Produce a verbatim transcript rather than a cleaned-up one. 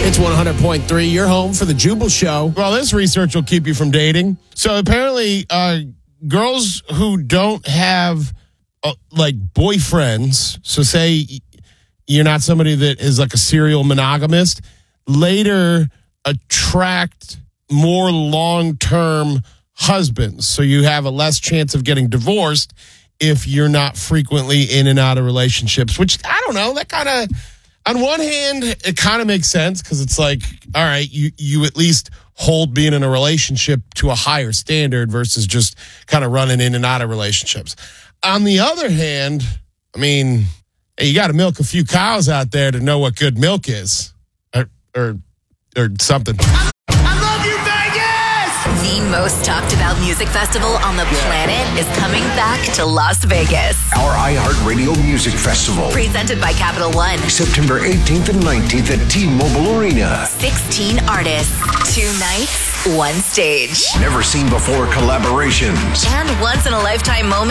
It's one hundred point three, your home for the Jubal Show. Well, this research will keep you from dating. So apparently, uh, girls who don't have, uh, like, boyfriends, so say you're not somebody that is like a serial monogamist, later attract more long-term husbands. So you have a less chance of getting divorced if you're not frequently in and out of relationships, which, I don't know, that kind of... On one hand, it kind of makes sense because it's like, all right, you, you at least hold being in a relationship to a higher standard versus just kind of running in and out of relationships. On the other hand, I mean, you got to milk a few cows out there to know what good milk is, or or, or something. The most talked about music festival on the planet is coming back to Las Vegas. Our iHeartRadio Music Festival. Presented by Capital One. September eighteenth and nineteenth at T-Mobile Arena. sixteen artists, two nights, one stage. Never seen before collaborations. And once in a lifetime moment.